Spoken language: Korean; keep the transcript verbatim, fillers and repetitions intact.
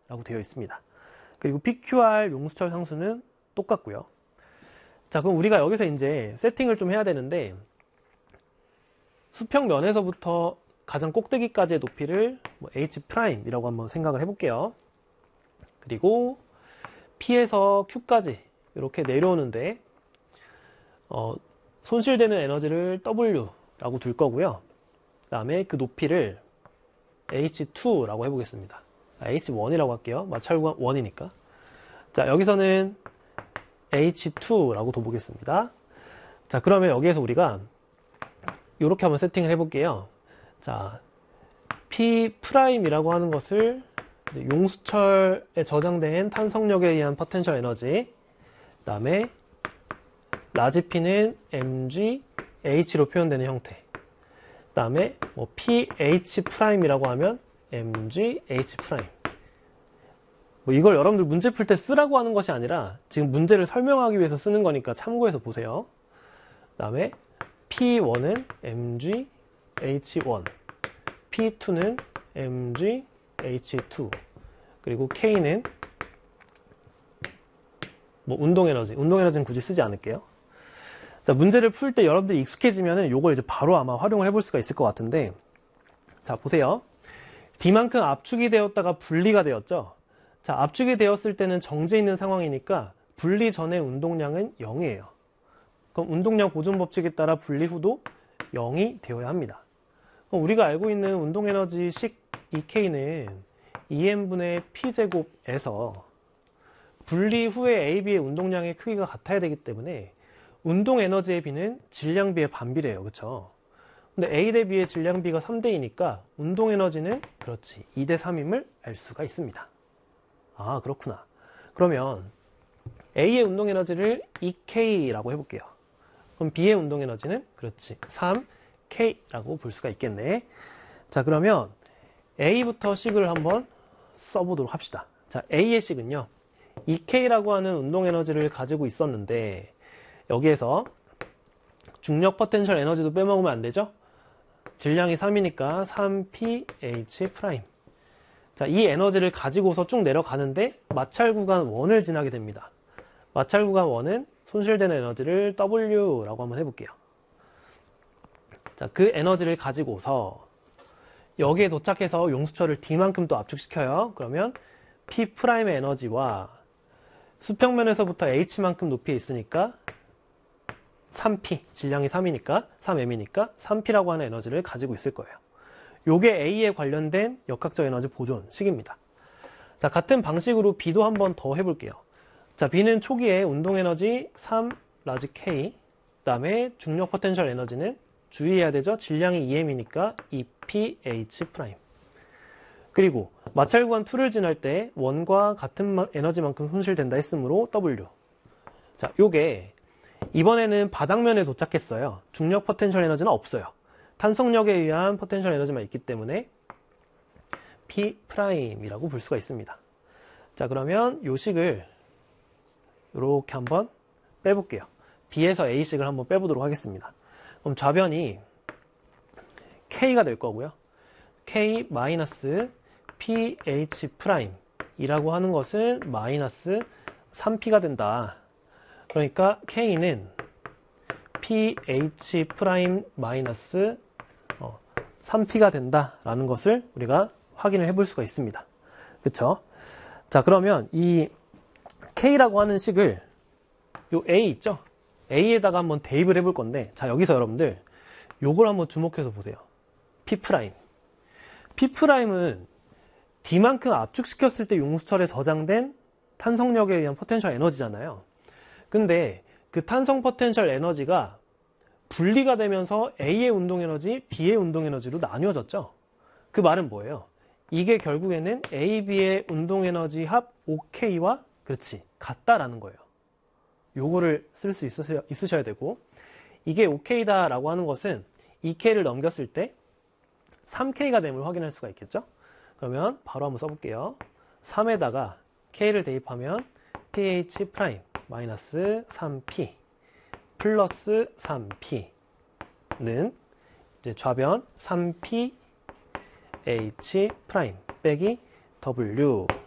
라고 되어 있습니다. 그리고 피큐알 용수철 상수는 똑같고요. 자, 그럼 우리가 여기서 이제 세팅을 좀 해야 되는데, 수평면에서부터 가장 꼭대기까지의 높이를 뭐 H'이라고 한번 생각을 해볼게요. 그리고 P에서 Q까지 이렇게 내려오는데 어, 손실되는 에너지를 W라고 둘 거고요. 그 다음에 그 높이를 에이치 투라고 해보겠습니다. 아, 에이치 원이라고 할게요. 마찰구간 원이니까. 자, 여기서는 에이치 투라고 둬보겠습니다. 자, 그러면 여기에서 우리가 이렇게 한번 세팅을 해볼게요. 자, P'이라고 하는 것을 용수철에 저장된 탄성력에 의한 포텐셜 에너지, 그 다음에 라지 P는 엠지 H로 표현되는 형태, 그 다음에 뭐 피에이치'이라고 하면 엠지 에이치'. 뭐 이걸 여러분들 문제 풀 때 쓰라고 하는 것이 아니라 지금 문제를 설명하기 위해서 쓰는 거니까 참고해서 보세요. 그 다음에 피 원은 엠지 에이치 원, 피 투는 엠지 에이치 투, 그리고 K는 뭐 운동에너지, 운동에너지는 굳이 쓰지 않을게요. 자, 문제를 풀 때 여러분들이 익숙해지면은 요걸 이제 바로 아마 활용을 해볼 수가 있을 것 같은데, 자, 보세요. D만큼 압축이 되었다가 분리가 되었죠. 자, 압축이 되었을 때는 정지 있는 상황이니까 분리 전의 운동량은 영이에요. 그럼 운동량 보존 법칙에 따라 분리 후도 영이 되어야 합니다. 그럼 우리가 알고 있는 운동에너지식 이케이는 이엠분의 P제곱에서 분리 후에 에이비의 운동량의 크기가 같아야 되기 때문에 운동에너지의 B는 질량비의 반비례예요. 그쵸? 근데 A 대 B의 질량비가 삼 대 이니까 운동에너지는 그렇지 이 대 삼임을 알 수가 있습니다. 아, 그렇구나. 그러면 A의 운동에너지를 이케이라고 해볼게요. 그럼 B의 운동에너지는 그렇지 삼 케이라고 볼 수가 있겠네. 자, 그러면 A부터 식을 한번 써보도록 합시다. 자, A의 식은요, 이케이라고 하는 운동에너지를 가지고 있었는데 여기에서 중력 포텐셜 에너지도 빼먹으면 안 되죠? 질량이 삼이니까 삼 피에이치'. 자, 이 에너지를 가지고서 쭉 내려가는데 마찰 구간 일을 지나게 됩니다. 마찰 구간 일은 손실되는 에너지를 W라고 한번 해볼게요. 자, 그 에너지를 가지고서 여기에 도착해서 용수철을 D만큼 또 압축시켜요. 그러면 P'의 에너지와 수평면에서부터 H만큼 높이에 있으니까 삼 피, 질량이 삼이니까 삼 엠이니까 삼 피라고 하는 에너지를 가지고 있을 거예요. 요게 A에 관련된 역학적 에너지 보존 식입니다. 자, 같은 방식으로 B도 한번 더 해볼게요. 자, B는 초기에 운동에너지 삼 라지 K, 그 다음에 중력 포텐셜 에너지는 주의해야 되죠. 질량이 이 엠이니까 이 피에이치'. 그리고 마찰 구간 이를 지날 때 원과 같은 에너지만큼 손실된다 했으므로 W. 자, 요게 이번에는 바닥면에 도착했어요. 중력 포텐셜 에너지는 없어요. 탄성력에 의한 포텐셜 에너지만 있기 때문에 P'이라고 볼 수가 있습니다. 자, 그러면 요 식을 이렇게 한번 빼볼게요. B에서 A식을 한번 빼보도록 하겠습니다. 그럼 좌변이 K가 될 거고요. K 마이너스 피에이치' 이라고 하는 것은 마이너스 삼 피가 된다. 그러니까 K는 피에이치' 마이너스 삼 피가 된다라는 것을 우리가 확인을 해볼 수가 있습니다. 그쵸? 자, 그러면 이 K라고 하는 식을 요 A 있죠? A에다가 한번 대입을 해볼 건데, 자, 여기서 여러분들 요걸 한번 주목해서 보세요. P'. P'은 D만큼 압축시켰을 때 용수철에 저장된 탄성력에 의한 포텐셜 에너지잖아요. 근데 그 탄성 포텐셜 에너지가 분리가 되면서 A의 운동에너지, B의 운동에너지로 나뉘어졌죠. 그 말은 뭐예요? 이게 결국에는 A, B의 운동에너지 합 오케이와 그렇지 같다라는 거예요. 요거를 쓸 수 있으셔야, 있으셔야 되고, 이게 오케이다 라고 하는 것은 이 케이를 넘겼을 때 삼 케이가 됨을 확인할 수가 있겠죠. 그러면 바로 한번 써볼게요. 삼에다가 K를 대입하면 피에이치' 마이너스 삼 피 플러스 삼 피는 이제 좌변 삼 피에이치' 빼기 W